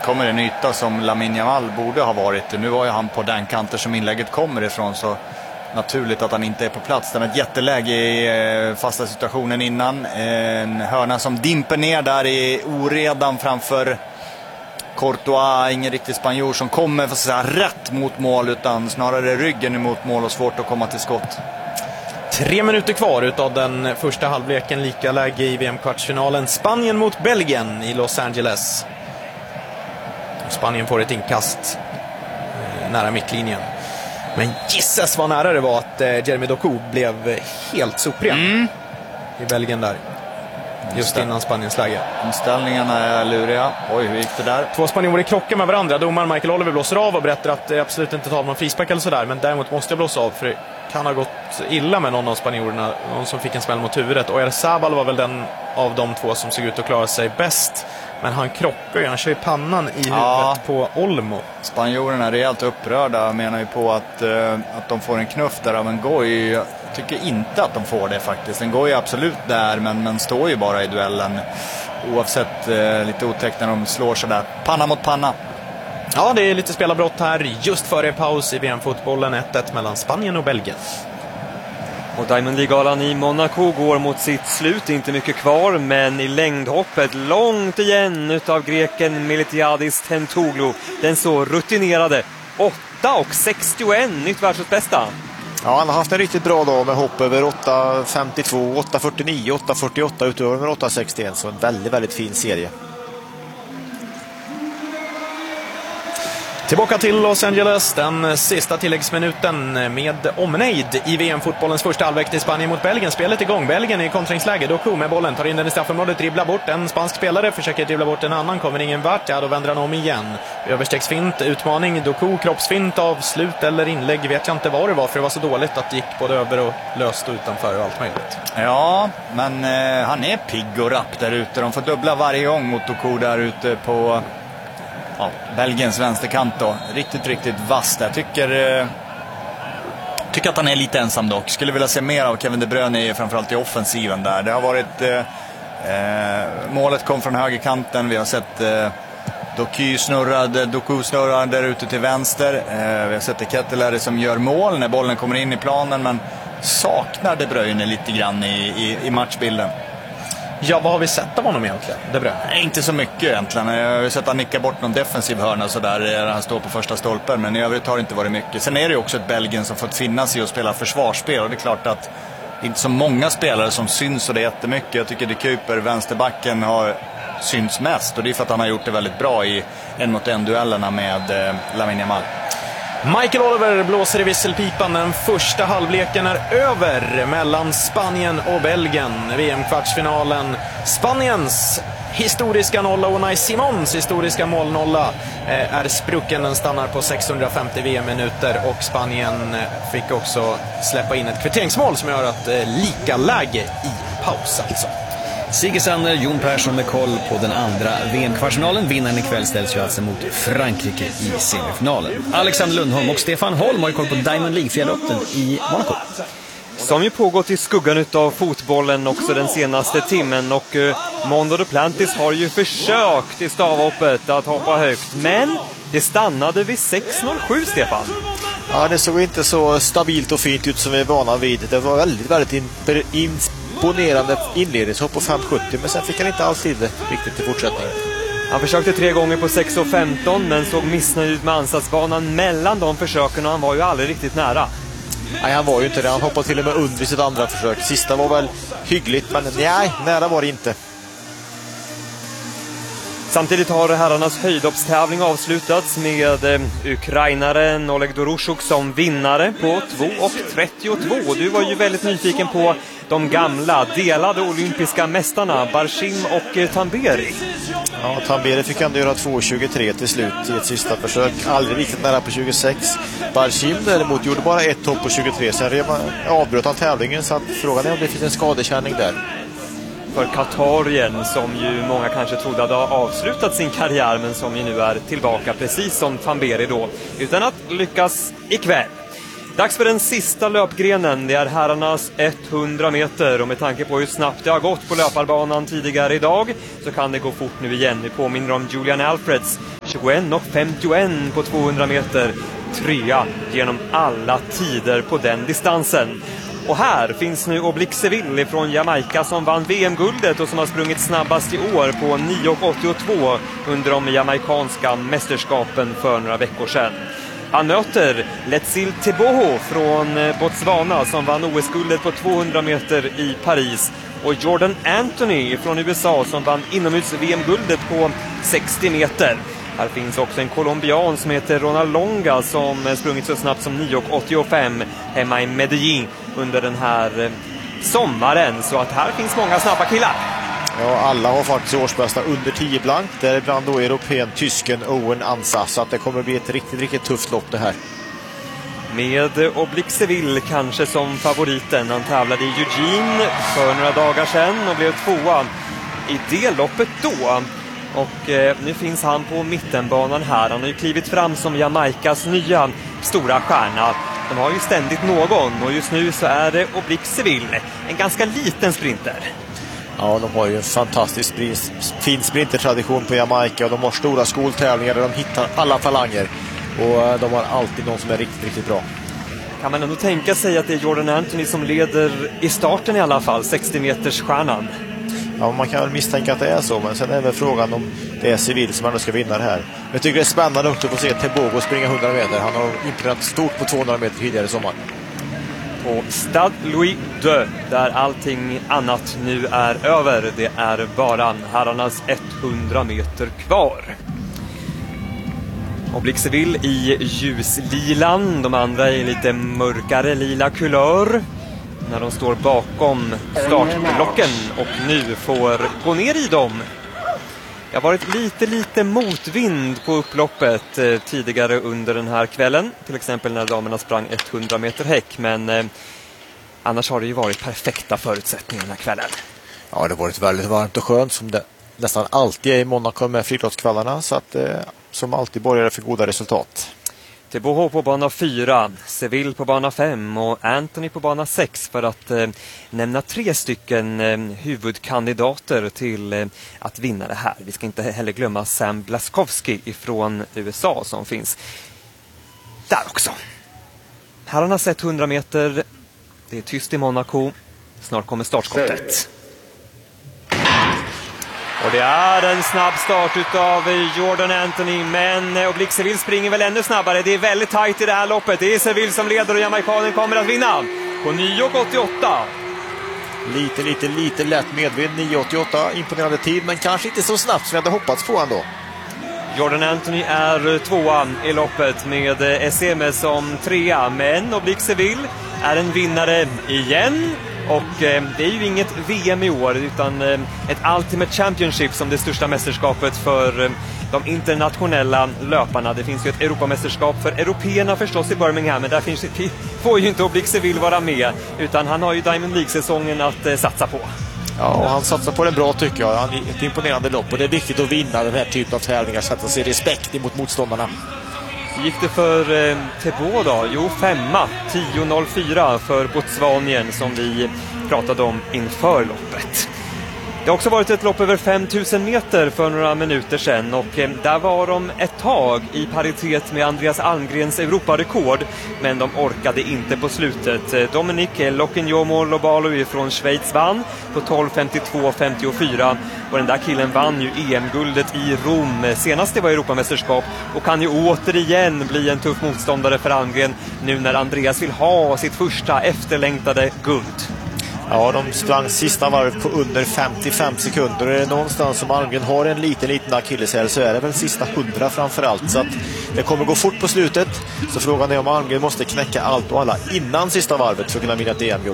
kommer en yta som Lamine Yamal borde ha varit. Nu var ju han på den kanten som inlägget kommer ifrån, så naturligt att han inte är på plats. Det var ett jätteläge i fasta situationen innan. En hörna som dimper ner där i oredan framför Courtois. Ingen riktig spanjor som kommer för att säga rätt mot mål, utan snarare ryggen emot mål och svårt att komma till skott. 3 minuter kvar utav den första halvleken, lika läge i VM-kvartsfinalen. Spanien mot Belgien i Los Angeles. Spanien får ett inkast nära mittlinjen. Men gissas vad nära det var att Jeremy Doku blev helt sopren i Belgien där. Just innan Spaniens läge. Inställningarna är luriga. Oj, hur gick det där? 2 spanjorer krockar med varandra. Domaren Michael Oliver blåser av och berättar att det absolut inte tar någon frispark eller sådär. Men däremot måste jag blåsa av, för det kan ha gått illa med någon av spanjorerna. Någon som fick en smäll mot huvudet. Och Erzabal var väl den av de 2 som såg ut att klara sig bäst. Men han krockar ju, han kör ju pannan i huvudet på Olmo. Spanjorerna är rejält upprörda, menar ju på att de får en knuff där av en Goy. Jag tycker inte att de får det faktiskt. En Goy är absolut där, men står ju bara i duellen. Oavsett lite otäckt när de slår sådär. Panna mot panna. Ja, det är lite spelarbrott här just före paus i VM-fotbollen. 1-1 mellan Spanien och Belgien. Och Diamond League-galan i Monaco går mot sitt slut, inte mycket kvar, men i längdhoppet långt igen utav greken Miltiadis Tentoglou. Den så rutinerade 8,61, nytt världsbästa. Ja, han har haft en riktigt bra dag med hopp över 8,52, 8,49, 8,48 utöver med 8,61, så en väldigt, väldigt fin serie. Tillbaka till Los Angeles, den sista tilläggsminuten med omnejd i VM-fotbollens första halvlek till Spanien mot Belgien. Spelet igång, Belgien i kontringsläge. Doku med bollen, tar in den i straffområdet, dribblar bort en spansk spelare, försöker dribbla bort en annan, kommer ingen vart. Ja, då vänder han om igen. Överstegsfint, utmaning, Doku, kroppsfint, avslut eller inlägg, vet jag inte vad det var, för det var så dåligt att det gick både över och löst och utanför och allt möjligt. Ja, men han är pigg och rapp där ute. De får dubbla varje gång mot Doku där ute på Belgiens vänsterkant då. Riktigt vass. Jag tycker att han är lite ensam dock. Skulle vilja se mer av Kevin De Bruyne, framförallt i offensiven där. Det har varit målet kom från högerkanten. Vi har sett Doku snurrad där ute till vänster. Vi har sett Kettelare som gör mål när bollen kommer in i planen, men saknar De Bruyne lite grann i matchbilden. Ja, vad har vi sett av honom egentligen? De Bruyne? Inte så mycket egentligen. Jag har sett att han nickar bort någon defensiv hörna så där han står på första stolpen, men i övrigt har det inte varit mycket. Sen är det ju också ett Belgien som fått finna sig och spela försvarsspel, och det är klart att det är inte så många spelare som syns, och det är jättemycket. Jag tycker De Kuiper, vänsterbacken, har syns mest, och det är för att han har gjort det väldigt bra i 1-mot-1-duellerna med Lamine Yamal. Michael Oliver blåser i visselpipan. Den första halvleken är över mellan Spanien och Belgien. VM-kvartsfinalen. Spaniens historiska nolla och Unai Simons historiska målnolla är sprucken. Den stannar på 650 VM-minuter, och Spanien fick också släppa in ett kvitteringsmål som gör att lika läge i paus alltså. Sigge Sander, Jon Persson med koll på den andra VM-kvartsfinalen. Vinnaren ikväll ställs ju alltså mot Frankrike i semifinalen. Alexander Lundholm och Stefan Holm har ju koll på Diamond League-fjärlotten i Monaco. Som ju pågått i skuggan utav fotbollen också den senaste timmen, och Mondo Duplantis har ju försökt i stavhoppet att hoppa högt, men det stannade vid 6,07, Stefan. Ja, det såg inte så stabilt och fint ut som vi är vana vid. Det var väldigt imponerande inledningshopp på 5,70, men sen fick han inte alls till det riktigt i fortsättningen. Han försökte 3 gånger på 6,15, men såg missnöjd ut med ansatsbanan mellan de försöken, och han var ju aldrig riktigt nära. Nej, han var ju inte det. Han hoppade till och med under sitt andra försök. Sista var väl hyggligt, men nej, nära var det inte. Samtidigt har herrarnas höjdhoppstävling avslutats med ukrainaren Oleg Doroshuk som vinnare på 2,32. Du var ju väldigt nyfiken på de gamla delade olympiska mästarna Barshim och Tamberi. Ja, Tamberi fick ändå göra 2,23 till slut i ett sista försök. Aldrig riktigt nära på 26. Barshim däremot gjorde bara ett hopp på 23. Sen avbröt han tävlingen, så att frågan är om det finns en skadekänning där. För katarien, som ju många kanske trodde hade avslutat sin karriär, men som ju nu är tillbaka precis som Tamberi då, utan att lyckas ikväll. Dags för den sista löpgrenen. Det är herrarnas 100 meter, och med tanke på hur snabbt det har gått på löparbanan tidigare idag så kan det gå fort nu igen. Vi påminner om Julian Alfreds 21,51 på 200 meter. Trea genom alla tider på den distansen. Och här finns nu Oblique Seville från Jamaica som vann VM-guldet och som har sprungit snabbast i år på 9,82 under de jamaikanska mästerskapen för några veckor sedan. Han möter Letsil Teboho från Botswana som vann OS-guldet på 200 meter i Paris. Och Jordan Anthony från USA som vann inomhus-VM-guldet på 60 meter. Här finns också en colombian som heter Ronald Longa som sprungit så snabbt som 9,85 hemma i Medellin under den här sommaren. Så att här finns många snabba killar. Ja, alla har faktiskt årsbästa under 10 blankt. Däribland då europeen, tysken Owen Ansa. Så att det kommer bli ett riktigt tufft lopp det här. Med Oblique Seville kanske som favoriten. Han tävlade i Eugene för några dagar sedan och blev tvåa i det loppet då. Och nu finns han på mittenbanan här. Han har ju klivit fram som Jamaicas nya stora stjärna. De har ju ständigt någon och just nu så är det Oblique Seville. En ganska liten sprinter. Ja, de har ju en fantastisk fin sprintertradition på Jamaica och de har stora skoltävlingar där de hittar alla talanger. Och de har alltid någon som är riktigt bra. Kan man ändå tänka sig att det är Jordan Anthony som leder i starten i alla fall, 60 meters stjärnan? Ja, man kan väl misstänka att det är så, men sen är väl frågan om det är Seville som ändå ska vinna det här. Jag tycker det är spännande att få se Tebogo springa 100 meter. Han har imponerat stort på 200 meter tidigare i sommar. På Stade Louis II, där allting annat nu är över. Det är bara herrarnas 100 meter kvar. Oblique Seville i ljuslilan, de andra i lite mörkare lila kulör. När de står bakom startblocken och nu får gå ner i dem. Det har varit lite motvind på upploppet tidigare under den här kvällen. Till exempel när damerna sprang 100 meter häck. Men annars har det ju varit perfekta förutsättningar den här kvällen. Ja, det har varit väldigt varmt och skönt som det nästan alltid är i Monaco med friidrottskvällarna. Så att som alltid borgar för goda resultat. Teboho på bana 4, Seville på bana 5 och Anthony på bana 6 för att nämna 3 stycken huvudkandidater till att vinna det här. Vi ska inte heller glömma Sam Blaskowski ifrån USA som finns där också. Herrarnas 100 meter, det är tyst i Monaco. Snart kommer startskottet. Och det är en snabb start utav Jordan Anthony, men Oblique Seville springer väl ännu snabbare. Det är väldigt tajt i det här loppet. Det är Seville som leder och jamaikanen kommer att vinna på 9,88. Lite lätt medvind, 9,88. Imponerande tid, men kanske inte så snabbt som jag hade hoppats på ändå. Jordan Anthony är tvåa i loppet med SM som trea, men Oblique Seville är en vinnare igen. Och det är ju inget VM i år utan ett Ultimate Championship som det största mästerskapet för de internationella löparna. Det finns ju ett Europamästerskap för européerna förstås i Birmingham, men där får ju inte Oblique Seville vara med utan han har ju Diamond League-säsongen att satsa på. Ja, och han satsar på det bra tycker jag. Han är ett imponerande lopp och det är viktigt att vinna den här typen av tävlingar så att han ser respekt emot motståndarna. Gick det för Teboho då? Jo, 5:a, 10.04 för Botswanien som vi pratade om inför loppet. Det har också varit ett lopp över 5000 meter för några minuter sedan och där var de ett tag i paritet med Andreas Almgrens Europarekord, men de orkade inte på slutet. Dominique Lokenjomo Lobalo från Schweiz vann på 12.52.54 och den där killen vann ju EM-guldet i Rom senast det var Europamästerskap och kan ju återigen bli en tuff motståndare för Almgren nu när Andreas vill ha sitt första efterlängtade guld. Ja, de sprang sista varv på under 55 sekunder. Och är det någonstans som Almgren har en liten akilleshäl så är det väl sista 100 framförallt. Så att det kommer gå fort på slutet. Så frågan är om Almgren måste knäcka allt och alla innan sista varvet för att kunna vinna ett EM-guld.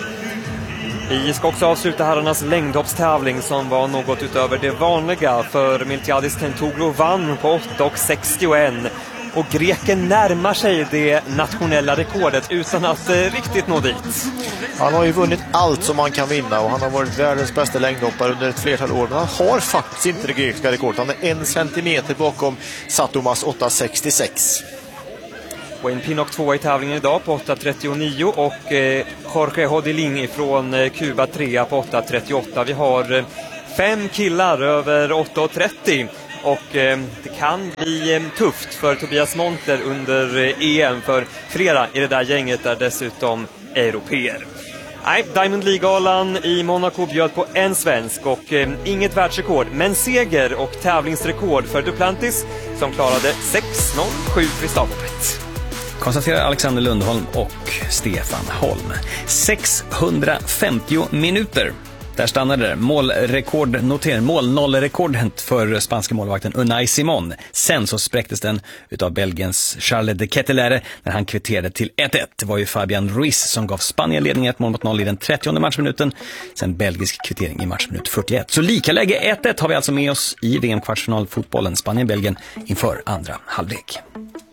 Vi ska också avsluta herrarnas längdhoppstävling som var något utöver det vanliga för Miltiadis Tentoglou vann på 8,61. Och greken närmar sig det nationella rekordet utan att riktigt nå dit. Han har ju vunnit allt som man kan vinna och han har varit världens bästa längdhoppare under ett flertal år. Men han har faktiskt inte det grekiska rekordet. Han är 1 centimeter bakom Satomas 8,66. Wayne Pinnock 2 i tävlingen idag på 8,39 och Jorge Hodeling från Kuba 3 på 8,38. Vi har 5 killar över 8,30 och det kan bli tufft för Tobias Monter under EM, för flera i det där gänget är dessutom europeer. Nej, Diamond League-galan i Monaco bjöd på en svensk och inget världsrekord, men seger och tävlingsrekord för Duplantis som klarade 6.07 vid startloppet. Konstaterar Alexander Lundholm och Stefan Holm. 650 minuter. Där stannade det. Mål-noll-rekordet för spanska målvakten Unai Simon. Sen så spräcktes den utav Belgiens Charles de Ketelaere när han kvitterade till 1-1. Det var ju Fabian Ruiz som gav Spanien ledning 1-0 i den 30:e matchminuten. Sen belgisk kvittering i matchminut 41. Så lika läge 1-1 har vi alltså med oss i VM-kvartsfinalfotbollen Spanien-Belgien inför andra halvlek.